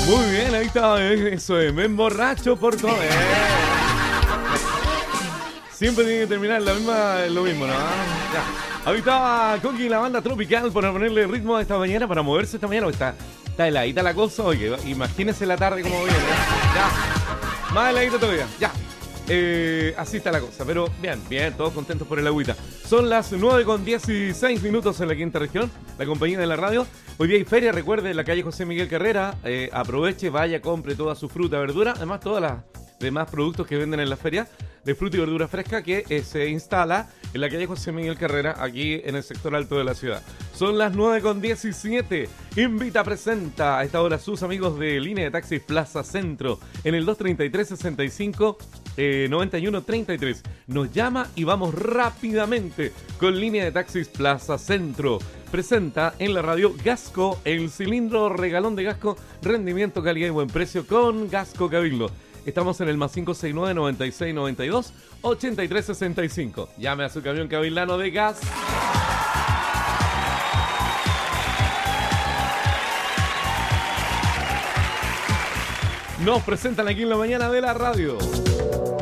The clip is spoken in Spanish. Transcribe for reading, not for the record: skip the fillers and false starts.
Muy bien, ahí está, eso es, me emborracho por todo. Siempre tiene que terminar lo mismo, ¿no? Ya. Ahí estaba Coqui y la banda tropical para ponerle ritmo a esta mañana, para moverse esta mañana. Está heladita la cosa, oye, imagínense la tarde como viene. Ya, más heladita todavía, ya. Así está la cosa, pero bien, todos contentos por el agüita. Son las 9:16 en la quinta región, la compañía de la radio. Hoy día hay feria, recuerde, en la calle José Miguel Carrera. Aproveche, vaya, compre toda su fruta, verdura, además todas las demás productos que venden en la feria de fruta y verdura fresca que se instala en la calle José Miguel Carrera, aquí en el sector alto de la ciudad. Son las 9:17. Invita, presenta a esta hora sus amigos de Línea de Taxis Plaza Centro en el 233-65 9133. Nos llama y vamos rápidamente con Línea de Taxis Plaza Centro. Presenta en la radio Gasco, el cilindro regalón de Gasco, rendimiento, calidad y buen precio con Gasco Cabildo. Estamos en el más 569-9692-8365. Llame a su camión cabilano de gas. Nos presentan aquí en la mañana de la radio.